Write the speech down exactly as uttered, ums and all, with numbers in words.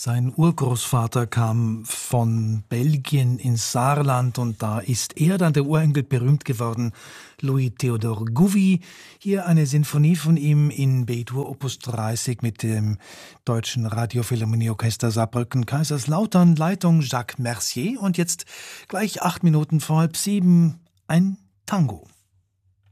Sein Urgroßvater kam von Belgien ins Saarland und da ist er dann, der Urenkel, berühmt geworden. Louis Théodore Gouvi. Hier eine Sinfonie von ihm in B-Dur Opus dreißig mit dem Deutschen Radiophilharmonieorchester Saarbrücken Kaiserslautern, Leitung Jacques Mercier. Und jetzt gleich acht Minuten vor halb sieben ein Tango.